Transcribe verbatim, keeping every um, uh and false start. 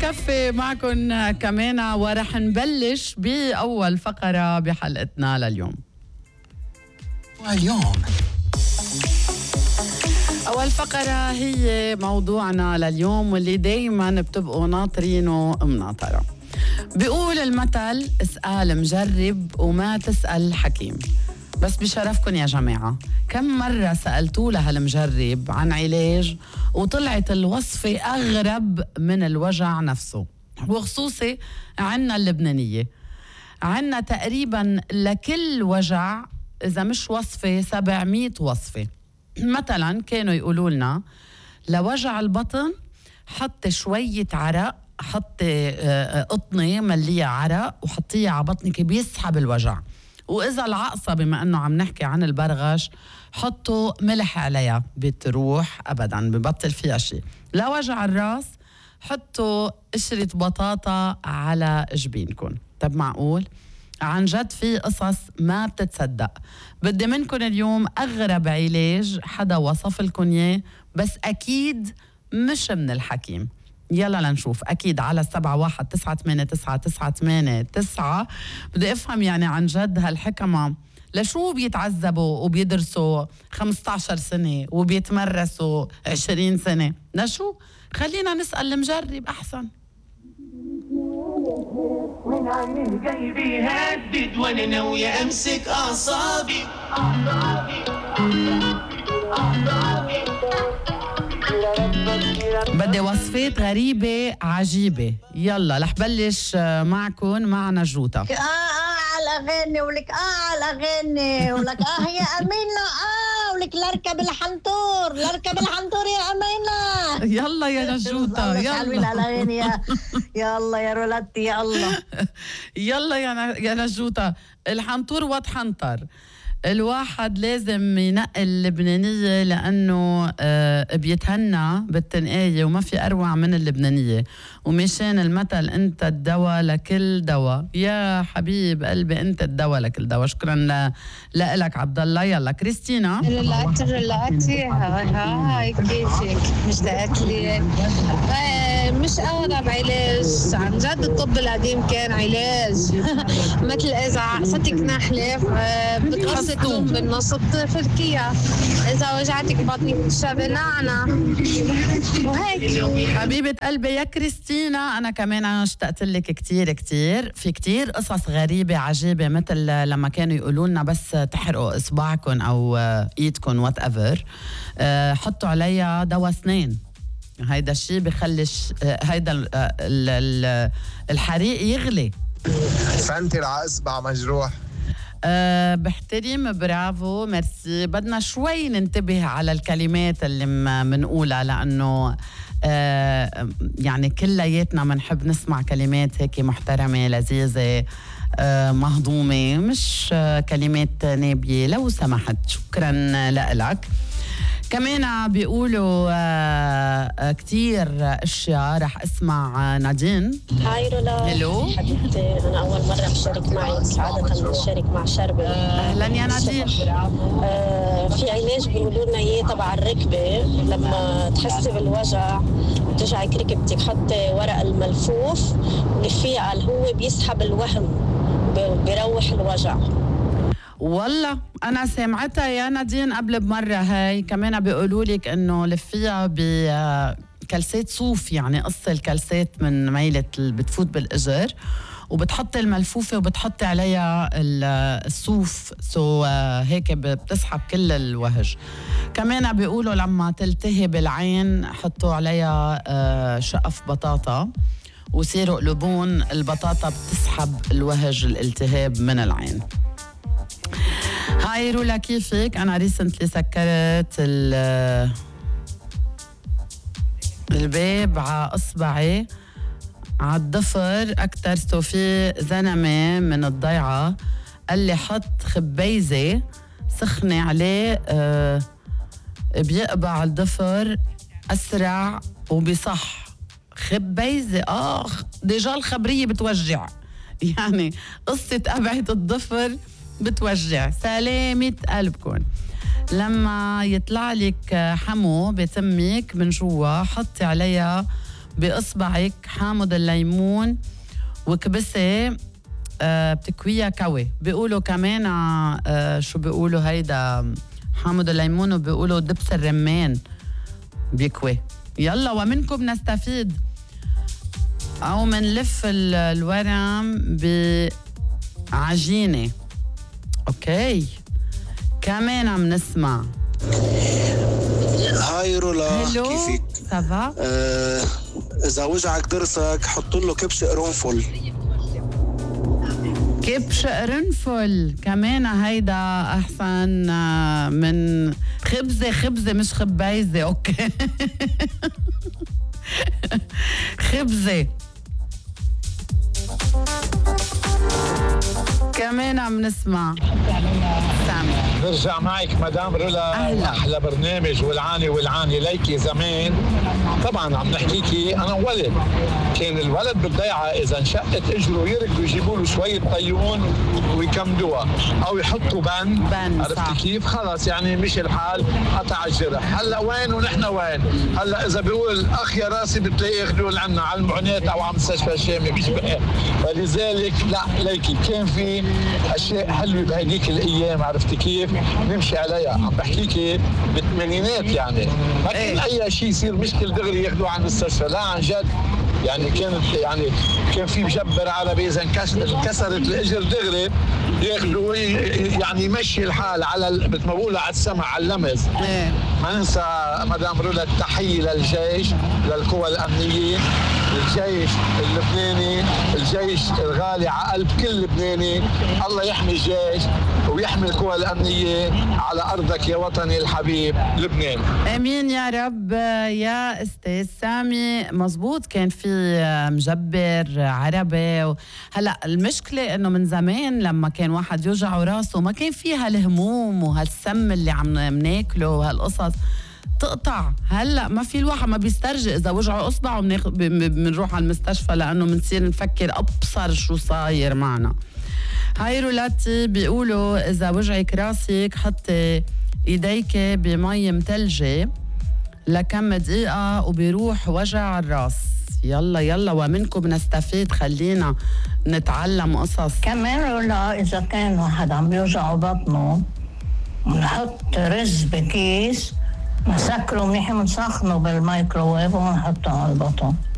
بكفي معكم كمان ورح نبلش بأول فقرة بحلقتنا لليوم. واليوم أول فقرة هي موضوعنا لليوم واللي دايما بتبقوا ناطرينه مناطرة. بيقول المثل اسأل مجرب وما تسأل حكيم. بس بشرفكن يا جماعة، كم مرة سألتوا لها المجرب عن علاج وطلعت الوصفة أغرب من الوجع نفسه؟ وخصوصي عنا اللبنانية، عنا تقريبا لكل وجع إذا مش وصفة سبعمية وصفة. مثلا كانوا يقولوا لنا لوجع البطن حط شوية عرق، حطي قطنة ملية عرق وحطيها على بطنك بيسحب الوجع. وإذا العقصة بما أنه عم نحكي عن البرغش حطوا ملح عليها بتروح أبدا ببطل فيها شيء. لوجع الراس حطوا قشرة بطاطا على جبينكم. طب معقول؟ عن جد في قصص ما بتتصدق. بدي منكم اليوم أغرب علاج حدا وصف لكم إياه، بس أكيد مش من الحكيم. يلا لنشوف. أكيد على سبعة واحد تسعة ثمانية تسعة تسعة ثمانية تسعة. بدي أفهم يعني عن جد هالحكمة لشو بيتعذبوا وبيدرسوا خمسة عشر سنة وبيتمرسوا عشرين سنة؟ لشو؟ خلينا نسأل المجرب أحسن. من عيني جاي بيهدد وانا ناوي امسك اعصابي بدي وصفات غريبة عجيبة. يلا رح بلش معكم مع نجوطة. اه اه على الاغاني ولك اه على الاغاني ولك اه يا امينه اه ولك لاركب الحنطور لاركب الحنطور يا امينه. يلا يا نجوطة يلا على الاغاني يا يلا يا رولاتي يلا يلا يا يا نجوطة. الحنطور واتحنطر. الواحد لازم ينقي اللبنانية لأنه آه بيتهنى بالتنقاية وما في أروع من اللبنانية. ومشان المثل أنت الدواء لكل دواء يا حبيب قلبي، أنت الدواء لكل دواء. شكرا لك عبد الله. يلا كريستينا. رلعتي رلعتي هاي هاي كيفك؟ مشتاقت لي. مش أغرب علاج، عن جد الطب القديم كان علاج. مثل إذا عقصتك نحلة بتقص تقوم بالنص بتفركيها، إذا وجعتك بطنك بتشربي نعناع وهيك. حبيبة قلبي يا كريستينا، أنا كمان اشتقت لك كتير كتير. في كتير قصص غريبة عجيبة، مثل لما كانوا يقولوا لنا بس تحرقوا إصبعكم أو إيدكم وات ايفر حطوا عليها دواء سنين. هيدا الشيء بخليش هيدا الحريق يغلي. فانتر على إصبع مجروح. أه بحترم، برافو، ميرسي. بدنا شوي ننتبه على الكلمات اللي منقولها لأنه أه يعني كلياتنا منحب نسمع كلمات هيك محترمة لذيذة أه مهضومة، مش أه كلمات نابية لو سمحت. شكرا لك. كمان بيقولوا آه كتير اشياء. رح اسمع نادين. هاي رولا. هلو حبيبتي، انا اول مره بشارك معك، عاده بشارك مع شربة. اهلا يا نادين. آه في علاج بيقولوا لنا اياه تبع الركبه، لما تحسي بالوجع وتوجعك ركبتك حطي ورق الملفوف ولفيه على الهواء بيسحب الوهم بيروح الوجع. والله أنا سمعتها يا نادين قبل بمرة. هاي كمان بيقولوا لك إنه لفيها بكلسات صوف، يعني قص الكلسات من ميلة بتفوت بالإجر وبتحطي الملفوفة وبتحطي عليها الصوف، سو هيك بتسحب كل الوهج. كمان بيقولوا لما تلتهب العين حطوا عليها شقف بطاطا وسيروا قلبون البطاطا بتسحب الوهج الالتهاب من العين. هاي رولا كيفك؟ أنا ريسنتلي سكرت الباب على إصبعي على الضفر أكتر. سو في زلمة من الضيعة قال لي حط خبيزة سخنة عليه أه بيقبع الضفر أسرع وبيصح. خبيزة آخ ديجا الخبرية بتوجع، يعني قصة قبعة الضفر بتوجع. سلامة قلبكم. لما يطلع لك حمو بتمك من جوا حطي عليها بإصبعك حامض الليمون وكبسة آه بتكويها كوي. بيقولوا كمان آه شو بيقولوا هيدا حامض الليمون، وبيقولوا دبس الرمان بيكوي. يلا ومنكم نستفيد. أو منلف الورم بعجينة. أوكي كمان عم نسمع. هاي رولا، هلو كيفك؟ سافا؟ آه إذا وجعك درسك حط له كبش قرنفل. كبش قرنفل كمان هيدا أحسن من خبزة. خبزة مش خبايزة. أوكي خبزة كمان عم نسمع. سامي نرجع معك مدام رولا. أهلا. احلى برنامج والعاني والعاني ليكي. زمان طبعا عم نحكيكي انا ولد، كان الولد بالضيعه اذا انشقت اجره يركضوا يجيبوا له شويه طيون ويكملوها او يحطوا بن, بن عرفتي كيف؟ خلص يعني مش الحال، قطع الجرح. هلا وين ونحن وين؟ هلا اذا بيقول اخ يا راسي بتلاقيه ياخذوه عنا على المعونات او على مستشفى الشامي بيشبه. فلذلك لا ليكي كان في اشياء حلوه بهديك الايام، عرفتي كيف؟ نمشي عليها. عم بحكيكي بالثمانينات يعني ما كان اي شيء يصير مشكل دغري ياخذوه على المستشفى، لا عن جد. يعني كانت يعني كان في مجبر عربي اذا انكسرت الاجر دغري ياخذوا يعني يمشي الحال على مثل ما بقولوا على السمع على اللمس. ما ننسى مدام رولا التحيه للجيش، للقوى الامنيه، الجيش اللبناني، الجيش الغالي على قلب كل لبناني. الله يحمي الجيش ويحمي القوى الامنيه على ارضك يا وطني الحبيب لبنان. امين يا رب. يا استاذ سامي مزبوط، كان في مجبر عربي. هلا المشكله انه من زمان لما كان واحد يوجعه راسه ما كان في هالهموم وهالسم اللي عم ناكله وهالقصص تقطع. هلا ما في، الواحد ما بيسترجي اذا وجعه اصبعه بنروح على المستشفى لانه بنصير نفكر ابصر شو صاير معنا. هاي رولاتي بيقولوا اذا وجعك راسك حطي ايديك بمي متلجه لكم دقيقه وبيروح وجع الراس. يلا يلا ومنكم نستفيد، خلينا نتعلم قصص. كمان رولا إذا كان واحد عم بيوجعه بطنه بنحط رز بكيس نسكره منيح ونسخنه بالميكروويف ونحطه على البطن.